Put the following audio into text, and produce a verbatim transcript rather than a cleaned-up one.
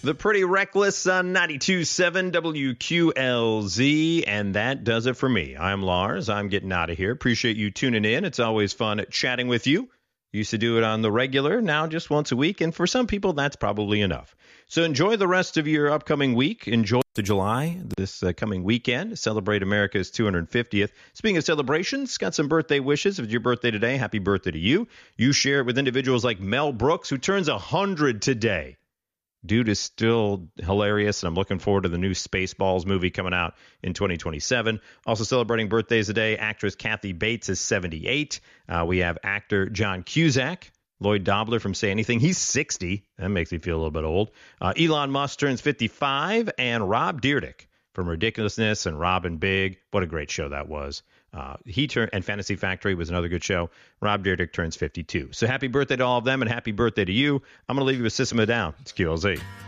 The Pretty Reckless on ninety-two point seven W Q L Z, and that does it for me. I'm Lars. I'm getting out of here. Appreciate you tuning in. It's always fun chatting with you. Used to do it on the regular, now just once a week, and for some people, that's probably enough. So enjoy the rest of your upcoming week. Enjoy the July, this uh, coming weekend. Celebrate America's two hundred fiftieth. Speaking of celebrations, got some birthday wishes. If it's your birthday today, happy birthday to you. You share it with individuals like Mel Brooks, who turns one hundred today. Dude is still hilarious, and I'm looking forward to the new Spaceballs movie coming out in twenty twenty-seven. Also celebrating birthdays today, actress Kathy Bates is seventy-eight. Uh, we have actor John Cusack, Lloyd Dobler from Say Anything. He's sixty. That makes me feel a little bit old. Uh, Elon Musk turns fifty-five, and Rob Dyrdek from Ridiculousness and Robin Big. What a great show that was. Uh, he turned, and Fantasy Factory was another good show. Rob Dyrdek turns fifty-two. So happy birthday to all of them, and happy birthday to you. I'm going to leave you with System of a Down. It's Q L Z.